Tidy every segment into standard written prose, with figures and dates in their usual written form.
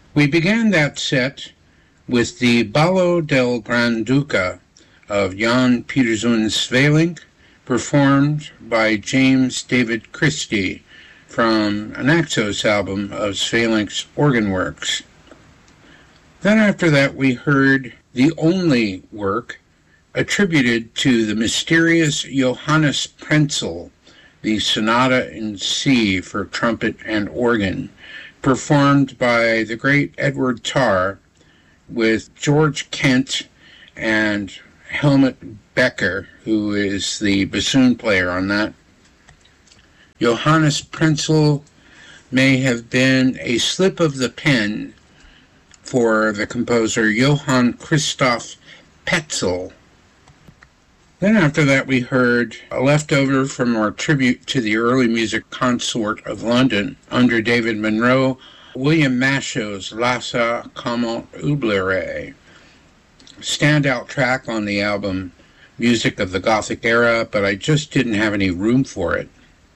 We began that set with the Ballo del Granduca of Jan Pieterszoon Sweelinck, performed by James David Christie from an Naxos album of Sweelinck's organ works. Then after that we heard the only work attributed to the mysterious Johannes Prenzel, the Sonata in C for trumpet and organ, performed by the great Edward Tarr with George Kent and Helmut Becker, who is the bassoon player on that. Johannes Prenzel may have been a slip of the pen for the composer Johann Christoph Petzel. Then after that we heard a leftover from our tribute to the early music consort of London under David Monroe, William Mashow's Lassa Comment Oublierer, standout track on the album Music of the Gothic Era, but I just didn't have any room for it.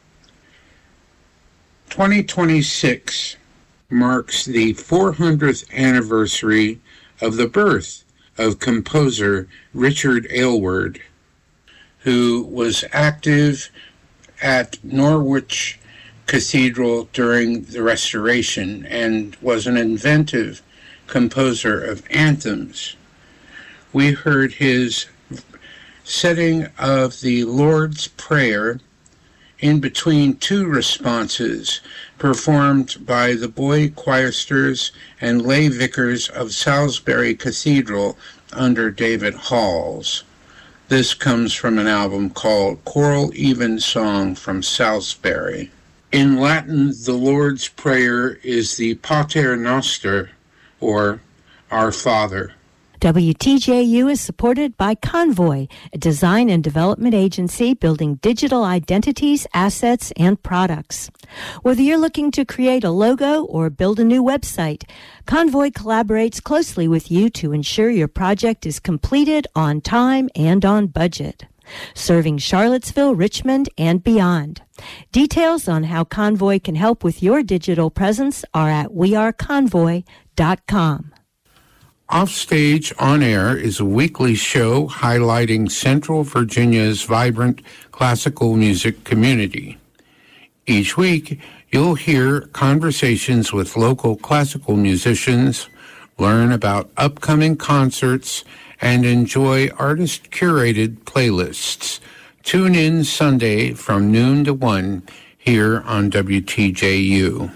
2026 marks the 400th anniversary of the birth of composer Richard Aylward, who was active at Norwich Cathedral during the Restoration and was an inventive composer of anthems. We heard his setting of the Lord's Prayer in between two responses performed by the boy choristers and lay vicars of Salisbury Cathedral under David Halls. This comes from an album called Choral Evensong from Salisbury. In Latin, the Lord's Prayer is the Pater Noster, or Our Father. WTJU is supported by Convoy, a design and development agency building digital identities, assets, and products. Whether you're looking to create a logo or build a new website, Convoy collaborates closely with you to ensure your project is completed on time and on budget. Serving Charlottesville, Richmond, and beyond. Details on how Convoy can help with your digital presence are at weareconvoy.com. Offstage On Air is a weekly show highlighting Central Virginia's vibrant classical music community. Each week, you'll hear conversations with local classical musicians, learn about upcoming concerts, and enjoy artist-curated playlists. Tune in Sunday from noon to 1 here on WTJU.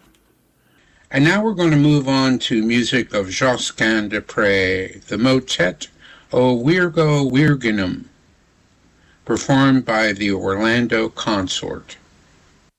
And now we're going to move on to music of Josquin des Prez, the motet O Virgo Virginum, performed by the Orlando Consort.